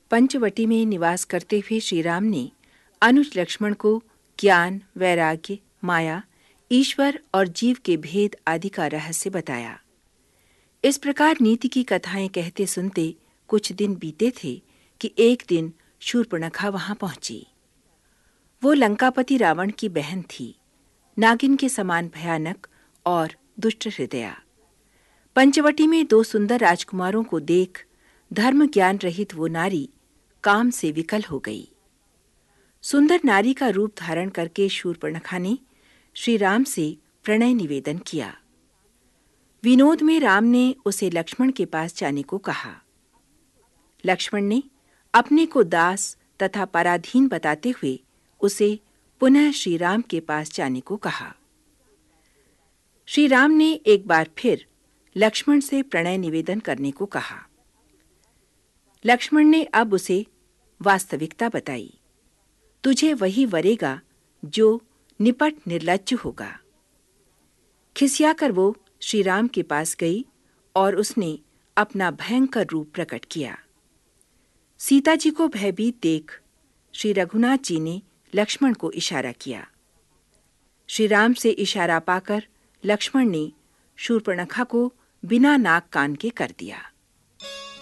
पंचवटी में निवास करते हुए श्री राम ने अनुज लक्ष्मण को ज्ञान, वैराग्य, माया, ईश्वर और जीव के भेद आदि का रहस्य बताया। इस प्रकार नीति की कथाएं कहते सुनते कुछ दिन बीते थे कि एक दिन शूर्पणखा वहां पहुंची। वो लंकापति रावण की बहन थी, नागिन के समान भयानक और दुष्ट हृदया। पंचवटी में दो सुंदर राजकुमारों को देख धर्म ज्ञान रहित वो नारी काम से विकल हो गई। सुंदर नारी का रूप धारण करके शूर्पणखा ने श्री राम से प्रणय निवेदन किया। विनोद में राम ने उसे लक्ष्मण के पास जाने को कहा। लक्ष्मण ने अपने को दास तथा पराधीन बताते हुए उसे पुनः श्री राम के पास जाने को कहा। श्री राम ने एक बार फिर लक्ष्मण से प्रणय निवेदन करने को कहा। लक्ष्मण ने अब उसे वास्तविकता बताई। तुझे वही वरेगा जो निपट निर्लज्ज होगा। खिसियाकर वो श्री राम के पास गई और उसने अपना भयंकर रूप प्रकट किया। सीता जी को भयभीत देख श्री रघुनाथ जी ने लक्ष्मण को इशारा किया। श्री राम से इशारा पाकर लक्ष्मण ने शूर्पणखा को बिना नाक कान के कर दिया।